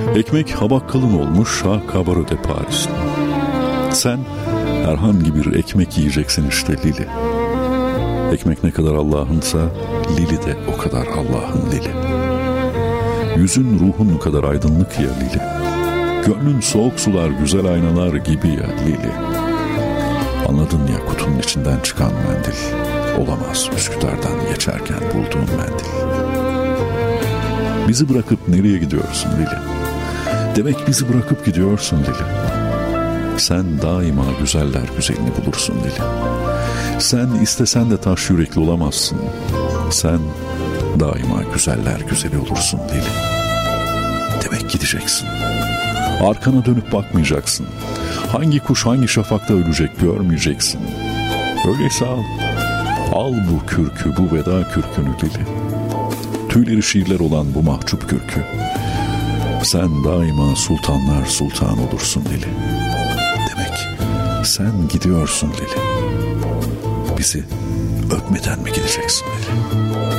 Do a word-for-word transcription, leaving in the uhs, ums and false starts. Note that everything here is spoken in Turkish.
Ekmek habakkalın olmuş ha kabaro de Paris. Sen herhangi bir ekmek yiyeceksin işte Lili. Ekmek ne kadar Allah'ınsa Lili de o kadar Allah'ın Lili. Yüzün ruhun kadar aydınlık ya Lili. Gönlün soğuk sular güzel aynalar gibi ya Lili. Anladın ya kutunun içinden çıkan mendil olamaz Üsküdar'dan geçerken bulduğun mendil. Bizi bırakıp nereye gidiyorsun Lili? Demek bizi bırakıp gidiyorsun Lili. Sen daima güzeller güzelini bulursun Lili. Sen istesen de taş yürekli olamazsın. Sen daima güzeller güzeli olursun Lili. Demek gideceksin. Arkana dönüp bakmayacaksın. Hangi kuş hangi şafakta ölecek görmeyeceksin. Öyleyse al. Al bu kürkü, bu veda kürkünü Lili. Tüyleri şiirler olan bu mahcup kürkü. Sen daima sultanlar sultan olursun Lili. Demek sen gidiyorsun Lili. Bizi öpmeden mi gideceksin Lili?